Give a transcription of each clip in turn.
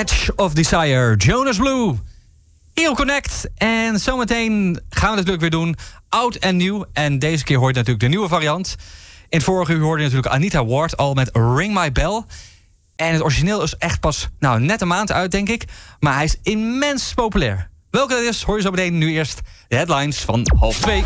Edge of Desire, Jonas Blue. Hier op Connect. En zometeen gaan we het natuurlijk weer doen. Oud en nieuw. En deze keer hoort je natuurlijk de nieuwe variant. In het vorige uur hoorde je natuurlijk Anita Ward al met Ring My Bell. En het origineel is echt pas net een maand uit, denk ik. Maar hij is immens populair. Welke dat is, hoor je zo meteen. Nu eerst de headlines van 1:30.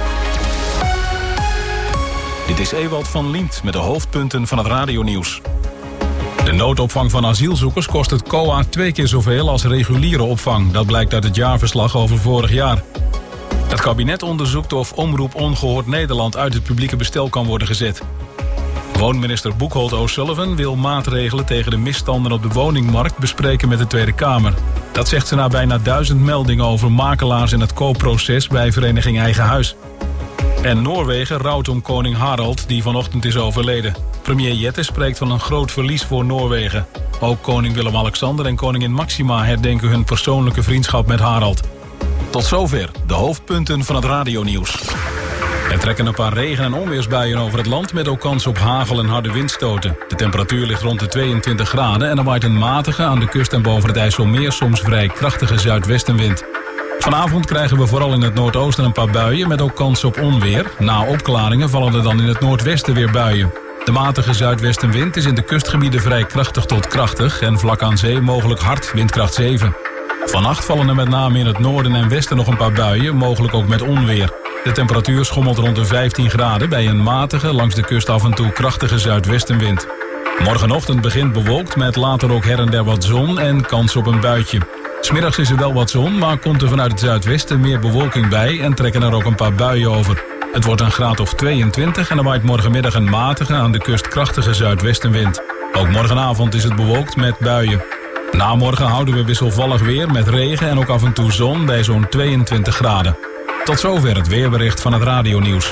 Dit is Ewald van Liemt met de hoofdpunten van het radionieuws. De noodopvang van asielzoekers kost het COA 2 keer zoveel als reguliere opvang. Dat blijkt uit het jaarverslag over vorig jaar. Het kabinet onderzoekt of Omroep Ongehoord Nederland uit het publieke bestel kan worden gezet. Woonminister Boekholt O'Sullivan wil maatregelen tegen de misstanden op de woningmarkt bespreken met de Tweede Kamer. Dat zegt ze na bijna 1000 meldingen over makelaars in het koopproces bij Vereniging Eigen Huis. En Noorwegen rouwt om koning Harald, die vanochtend is overleden. Premier Jette spreekt van een groot verlies voor Noorwegen. Ook koning Willem-Alexander en koningin Maxima herdenken hun persoonlijke vriendschap met Harald. Tot zover de hoofdpunten van het radionieuws. Er trekken een paar regen- en onweersbuien over het land met ook kans op hagel en harde windstoten. De temperatuur ligt rond de 22 graden en er waait een matige aan de kust en boven het IJsselmeer soms vrij krachtige zuidwestenwind. Vanavond krijgen we vooral in het noordoosten een paar buien met ook kans op onweer. Na opklaringen vallen er dan in het noordwesten weer buien. De matige zuidwestenwind is in de kustgebieden vrij krachtig tot krachtig en vlak aan zee mogelijk hard, windkracht 7. Vannacht vallen er met name in het noorden en westen nog een paar buien, mogelijk ook met onweer. De temperatuur schommelt rond de 15 graden bij een matige, langs de kust af en toe krachtige zuidwestenwind. Morgenochtend begint bewolkt met later ook her en der wat zon en kans op een buitje. 'S Middags is er wel wat zon, maar komt er vanuit het zuidwesten meer bewolking bij en trekken er ook een paar buien over. Het wordt een graad of 22 en er waait morgenmiddag een matige, aan de kust krachtige zuidwestenwind. Ook morgenavond is het bewolkt met buien. Na morgen houden we wisselvallig weer met regen en ook af en toe zon bij zo'n 22 graden. Tot zover het weerbericht van het radionieuws.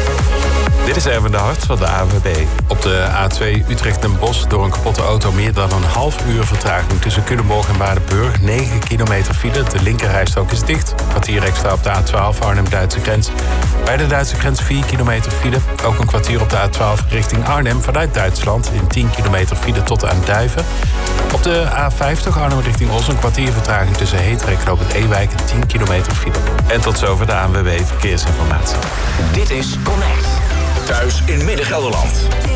Dit is Erwin de Hart van de ANWB. Op de A2 Utrecht-Den Bosch door een kapotte auto meer dan een half uur vertraging tussen Culemborg en Waardenburg. 9 kilometer file, de linkerrijstrook is dicht. Kwartier extra op de A12 Arnhem-Duitse grens. Bij de Duitse grens 4 kilometer file. Ook een kwartier op de A12 richting Arnhem vanuit Duitsland. In 10 kilometer file tot aan Duiven. Op de A50 Arnhem richting Os een kwartier vertraging tussen Heteren en Knoop het Ewijk. 10 kilometer file. En tot zover de ANWB Verkeersinformatie. Dit is Connect. Thuis in Midden-Gelderland.